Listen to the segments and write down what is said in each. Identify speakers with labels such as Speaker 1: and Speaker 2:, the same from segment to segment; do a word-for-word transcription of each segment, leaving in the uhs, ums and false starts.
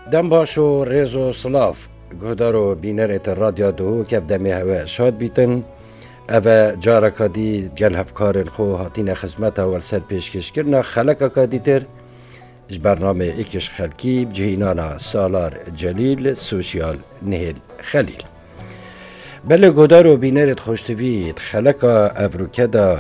Speaker 1: دم باشو ریزو سلاف گودارو بینرت رادیو دو که بدمی هوا شاد بیتن اوه جارا کدی گل هفکارن خو هاتین خدمت اول سر پیشکش کرنا خلق کدی تر اش برنامه ایکش خلکی بجهینانا سالار جلیل سوشیال نهل خلیل بله گودارو بینرت خوشتوید خلق ابروکه دا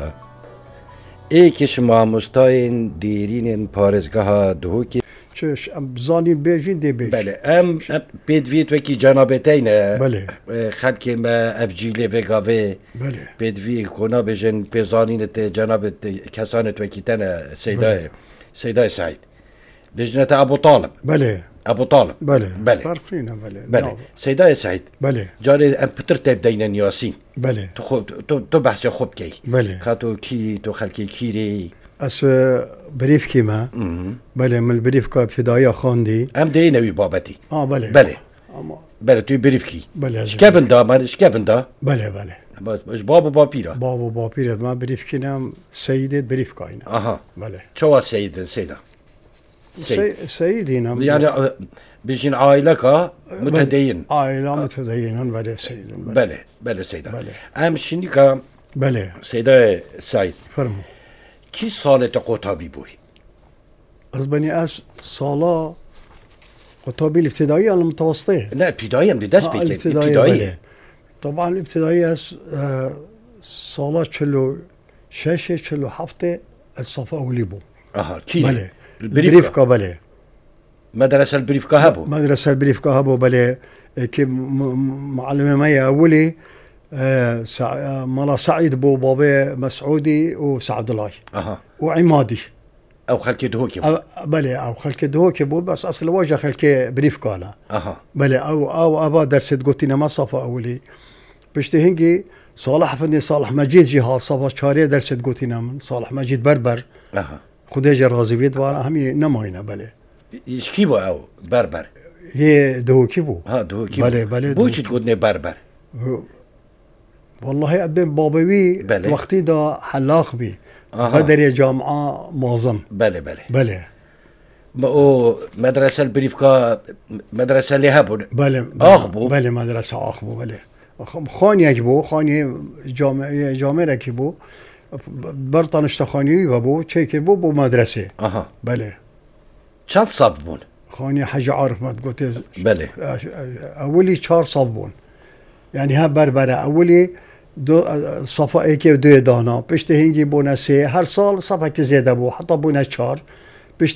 Speaker 1: ایکش معموستاین دیرین پارزگاه دهوکی
Speaker 2: چش زانین بیجین دی بیج.
Speaker 1: بله ام بدویت وکی جنابتینه
Speaker 2: بله
Speaker 1: خلک ما افجیله وگاوه
Speaker 2: بله
Speaker 1: بدوی کنا بجن پزانینت جنابت کسانت وکی تنه سیدای سیدای سعید بجنت ابو طالب
Speaker 2: بله
Speaker 1: ابو طالب
Speaker 2: بله
Speaker 1: بله
Speaker 2: فرقینا بله
Speaker 1: بله سیدای سعید
Speaker 2: بله
Speaker 1: جاری ام پتر تبدین یاسین
Speaker 2: بله
Speaker 1: تو خوب تو تو بحث خوب کی
Speaker 2: بله
Speaker 1: خاطو کی تو خلکی کیری
Speaker 2: اس بريف كيما بله من البريف كا ابتدائيه خاندي
Speaker 1: ام دی نوی بابتی
Speaker 2: اه بله
Speaker 1: بله
Speaker 2: اما
Speaker 1: بله توی بریف کی
Speaker 2: بله
Speaker 1: شکفن دا من شکفن دا
Speaker 2: بله بله
Speaker 1: باش باش بابا باپیرا
Speaker 2: بابا بابيرد ما بريف كينام سيدة بريف كاينه
Speaker 1: آها
Speaker 2: بله
Speaker 1: شو سيد سيدا سيد
Speaker 2: سي سيدنا
Speaker 1: يعني بيجين عائلة كا متدين
Speaker 2: عائلة متدينة بله سيد بله
Speaker 1: بله بله سيدا
Speaker 2: بله
Speaker 1: ام شنی كا
Speaker 2: بله
Speaker 1: سيدا سعيد
Speaker 2: فرمو
Speaker 1: کی سالت قطابی بوی
Speaker 2: از بني اس صالة قطابي الابتدائية ولا المتوسطية؟
Speaker 1: نه ابتدایی هم دی دست
Speaker 2: آه،
Speaker 1: بیکن
Speaker 2: الابتدائية
Speaker 1: ابتدایی
Speaker 2: بله. طبعا الابتدائية اس آه، صالة شلو شاشة شلو حفظة الصفا وليبو
Speaker 1: آها کی
Speaker 2: بله
Speaker 1: البريفكا
Speaker 2: بريفكا بله
Speaker 1: مدرسة البريفكا هبو
Speaker 2: مدرسة البريفكا هبو بله كي م- م- معلمة مية أولي آه، سع... آه، ملا سعيد بو بابا مسعودي وسعد الله
Speaker 1: اها
Speaker 2: وعمادي
Speaker 1: او خلکی دهو کی
Speaker 2: أو بله أو خلك دوك بو بس أصل وجه خلك بريفكا لا
Speaker 1: اها
Speaker 2: بله أو أو أبا درست قلتنا ما صفا أولي بشتهنجي صالح فني صالح مجيد جهاز صفا شاري درست قلتنا من صالح مجيد بربر
Speaker 1: اها
Speaker 2: خديجة رازي بيت وانا همي نماينا بله
Speaker 1: ایش کی بو او بربر
Speaker 2: هي دوكي بو
Speaker 1: ها دهو کی
Speaker 2: بله بله
Speaker 1: بو
Speaker 2: دهو.
Speaker 1: چی تقولنی بربر
Speaker 2: والله أبين بابوي
Speaker 1: بله.
Speaker 2: وقتي دا حلاق بي
Speaker 1: آها.
Speaker 2: بدري جامعة مازن
Speaker 1: بله بله
Speaker 2: بله
Speaker 1: ما او مدرسة البريفكا مدرسة اللي هبو
Speaker 2: بله
Speaker 1: آخبو.
Speaker 2: بله مدرسة آخبو بله خ- خاني يجبو خاني جامعة جامعة ركبو برطن اشتخاني بابو شيء بو بو مدرسة
Speaker 1: اها
Speaker 2: بله
Speaker 1: چند صف بون
Speaker 2: خاني حاجة عارف ما تقول
Speaker 1: بله
Speaker 2: أولي شهر صبون يعني ها بربرة أولي دو صفا ايكي ودو دانا بشتهنجي بونا سي هر سال صفا كزيادة بو حتى بونا شهر